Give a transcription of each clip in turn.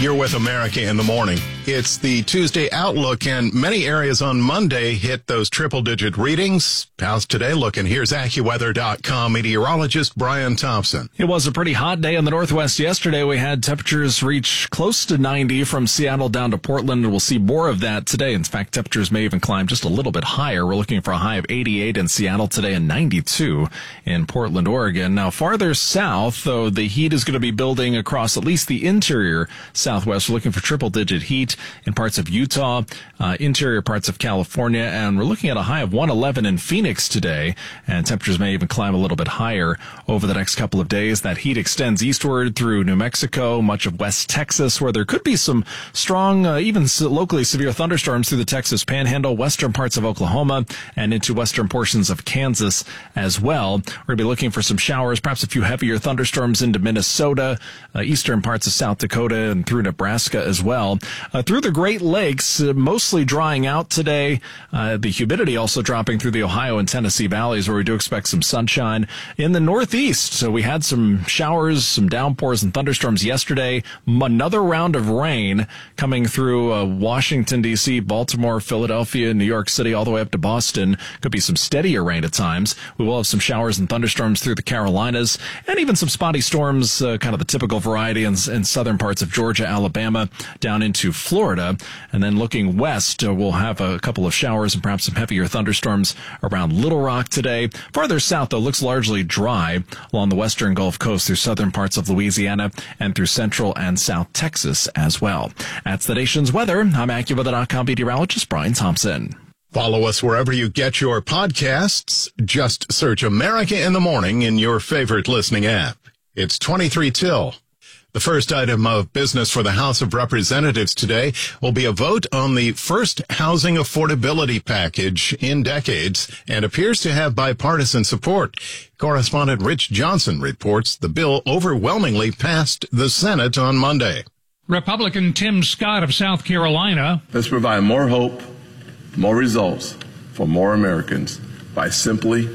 You're with America in the Morning. It's the Tuesday Outlook, and many areas on Monday hit those triple-digit readings. How's today looking? Here's AccuWeather.com meteorologist Brian Thompson. It was a pretty hot day in the Northwest yesterday. We had temperatures reach close to 90 from Seattle down to Portland, and we'll see more of that today. In fact, temperatures may even climb just a little bit higher. We're looking for a high of 88 in Seattle today and 92 in Portland, Oregon. Now, farther south, though, the heat is going to be building across at least the interior Southwest. We're looking for triple-digit heat in parts of Utah, interior parts of California, and we're looking at a high of 111 in Phoenix today, and temperatures may even climb a little bit higher over the next couple of days. That heat extends eastward through New Mexico, much of West Texas, where there could be some strong, even locally severe thunderstorms through the Texas Panhandle, western parts of Oklahoma, and into western portions of Kansas as well. We're going to be looking for some showers, perhaps a few heavier thunderstorms into Minnesota, eastern parts of South Dakota, and through Nebraska as well. Through the Great Lakes, mostly drying out today. The humidity also dropping through the Ohio and Tennessee valleys, where we do expect some sunshine. In the Northeast, so we had some showers, some downpours and thunderstorms yesterday. Another round of rain coming through Washington, D.C., Baltimore, Philadelphia, New York City, all the way up to Boston. Could be some steadier rain at times. We will have some showers and thunderstorms through the Carolinas, and even some spotty storms, kind of the typical variety in southern parts of Georgia, Alabama, down into Florida. And then looking west, we'll have a couple of showers and perhaps some heavier thunderstorms around Little Rock today. Farther south, though, looks largely dry along the western Gulf Coast through southern parts of Louisiana and through central and south Texas as well. That's the nation's weather. I'm AccuWeather.com meteorologist Brian Thompson. Follow us wherever you get your podcasts. Just search America in the Morning in your favorite listening app. It's 23 till. The first item of business for the House of Representatives today will be a vote on the first housing affordability package in decades and appears to have bipartisan support. Correspondent Rich Johnson reports the bill overwhelmingly passed the Senate on Monday. Republican Tim Scott of South Carolina. Let's provide more hope, more results for more Americans by simply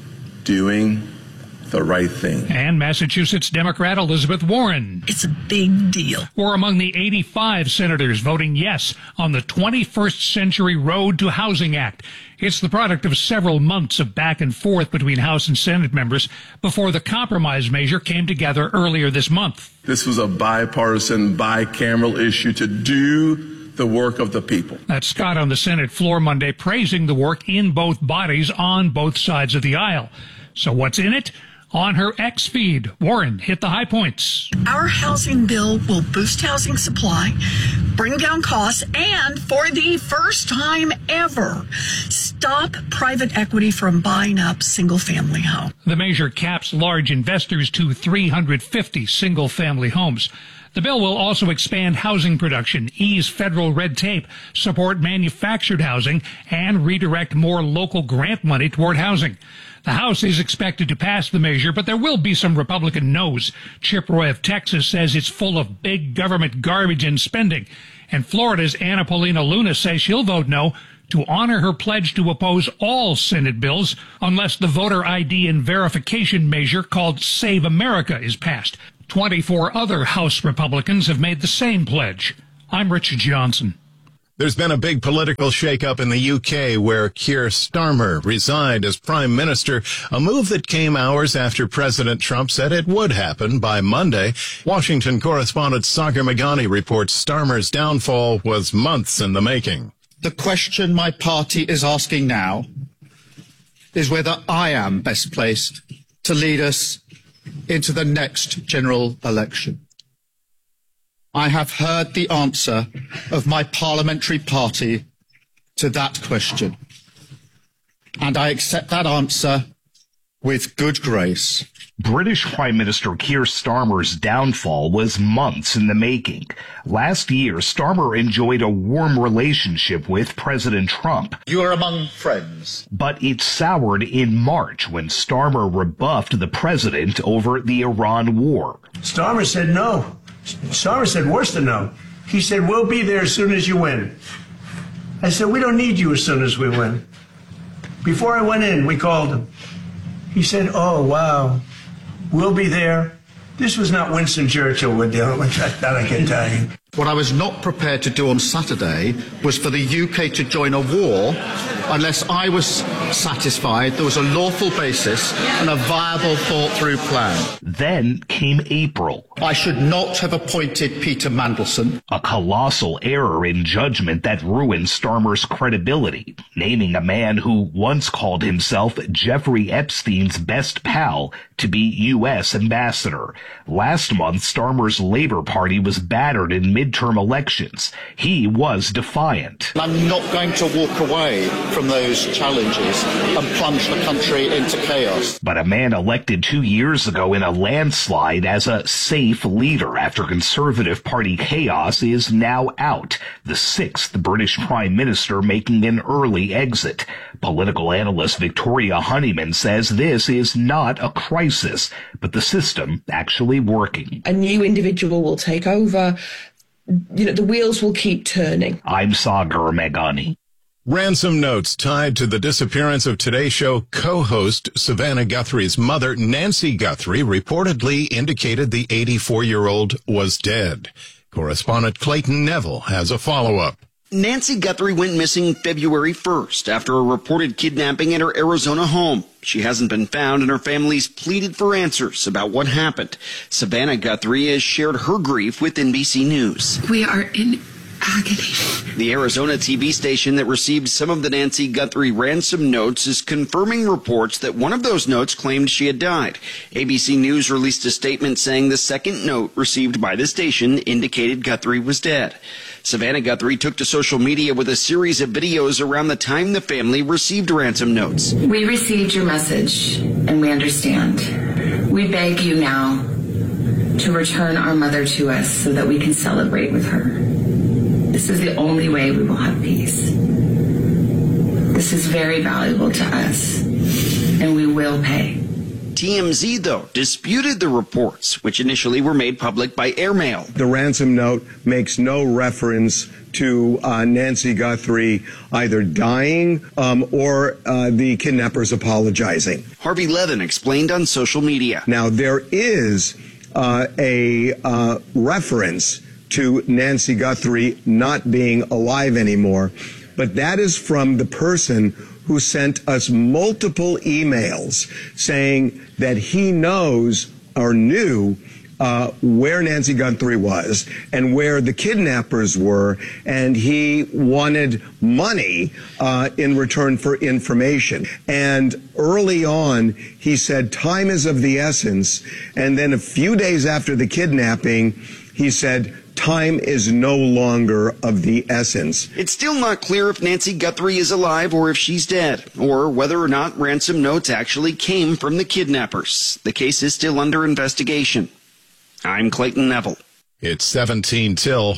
doing the right thing. And Massachusetts Democrat Elizabeth Warren. It's a big deal. Were among the 85 senators voting yes on the 21st Century Road to Housing Act. It's the product of several months of back and forth between House and Senate members before the compromise measure came together earlier this month. This was a bipartisan, bicameral issue to do the work of the people. That's Scott on the Senate floor Monday, praising the work in both bodies on both sides of the aisle. So what's in it? On her X feed, Warren hit the high points. Our housing bill will boost housing supply, bring down costs, and for the first time ever, stop private equity from buying up single-family homes. The measure caps large investors to 350 single-family homes. The bill will also expand housing production, ease federal red tape, support manufactured housing, and redirect more local grant money toward housing. The House is expected to pass the measure, but there will be some Republican no's. Chip Roy of Texas says it's full of big government garbage and spending. And Florida's Anna Paulina Luna says she'll vote no to honor her pledge to oppose all Senate bills unless the voter ID and verification measure called Save America is passed. 24 other House Republicans have made the same pledge. I'm Richard Johnson. There's been a big political shakeup in the UK where Keir Starmer resigned as Prime Minister, a move that came hours after President Trump said it would happen by Monday. Washington correspondent Sagar Meghani reports Starmer's downfall was months in the making. The question my party is asking now is whether I am best placed to lead us into the next general election. I have heard the answer of my parliamentary party to that question, and I accept that answer with good grace. British Prime Minister Keir Starmer's downfall was months in the making. Last year, Starmer enjoyed a warm relationship with President Trump. You are among friends. But it soured in March when Starmer rebuffed the president over the Iran war. Starmer said no. Starmer said worse than no. He said, we'll be there as soon as you win. I said, we don't need you as soon as we win. Before I went in, we called him. He said, oh, wow, we'll be there. This was not Winston Churchill we're dealing with, that I can tell you. What I was not prepared to do on Saturday was for the UK to join a war unless I was satisfied there was a lawful basis and a viable, thought-through plan. Then came April. I should not have appointed Peter Mandelson. A colossal error in judgment that ruined Starmer's credibility, naming a man who once called himself Jeffrey Epstein's best pal to be U.S. ambassador. Last month, Starmer's Labour Party was battered in midterm elections. He was defiant. I'm not going to walk away from those challenges and plunge the country into chaos. But a man elected 2 years ago in a landslide as a safe leader after Conservative Party chaos is now out, the sixth British Prime Minister making an early exit. Political analyst Victoria Honeyman says this is not a crisis, but the system actually working. A new individual will take over. The wheels will keep turning. I'm Sagar Meghani. Ransom notes tied to the disappearance of Today Show co-host Savannah Guthrie's mother, Nancy Guthrie, reportedly indicated the 84-year-old was dead. Correspondent Clayton Neville has a follow-up. Nancy Guthrie went missing February 1st after a reported kidnapping at her Arizona home. She hasn't been found, and her family's pleaded for answers about what happened. Savannah Guthrie has shared her grief with NBC News. We are in agony. The Arizona TV station that received some of the Nancy Guthrie ransom notes is confirming reports that one of those notes claimed she had died. ABC News released a statement saying the second note received by the station indicated Guthrie was dead. Savannah Guthrie took to social media with a series of videos around the time the family received ransom notes. We received your message, and we understand. We beg you now to return our mother to us so that we can celebrate with her. This is the only way we will have peace. This is very valuable to us, and we will pay. TMZ, though, disputed the reports, which initially were made public by airmail. The ransom note makes no reference to Nancy Guthrie either dying or the kidnappers apologizing. Harvey Levin explained on social media. Now, there is a reference to Nancy Guthrie not being alive anymore, but that is from the person who sent us multiple emails saying that he knows or knew where Nancy Guthrie was and where the kidnappers were, and he wanted money in return for information. And early on, he said time is of the essence, and then a few days after the kidnapping, he said time is no longer of the essence. It's still not clear if Nancy Guthrie is alive or if she's dead, or whether or not ransom notes actually came from the kidnappers. The case is still under investigation. I'm Clayton Neville. It's 17 till.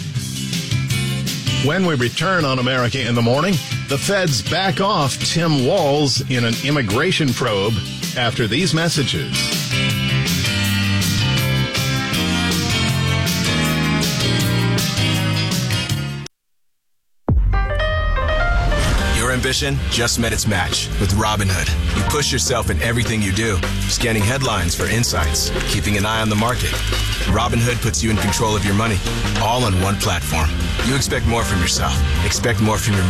When we return on America in the Morning, the feds back off Tim Walz in an immigration probe after these messages. Your ambition just met its match with Robinhood. You push yourself in everything you do, scanning headlines for insights, keeping an eye on the market. Robinhood puts you in control of your money, all on one platform. You expect more from yourself. Expect more from your